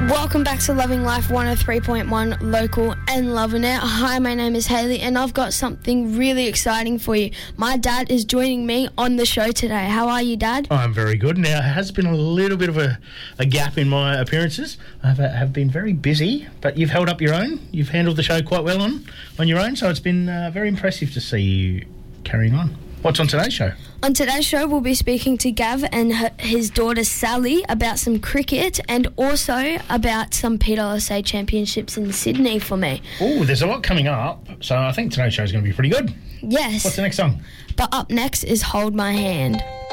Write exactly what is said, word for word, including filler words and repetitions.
Welcome back to Loving Life one oh three point one local and loving it. Hi, my name is Hayley and I've got something really exciting for you. My dad is joining me on the show today. How are you, Dad? I'm very good. Now, it has been a little bit of a, a gap in my appearances. I have, have been very busy, but you've held up your own. You've handled the show quite well on, on your own, so it's been uh, very impressive to see you carrying on. What's on today's show? On today's show, we'll be speaking to Gav and her, his daughter Sally about some cricket and also about some P W S A championships in Sydney for me. Oh, there's a lot coming up, so I think today's show is going to be pretty good. Yes. What's the next song? But up next is Hold My Hand.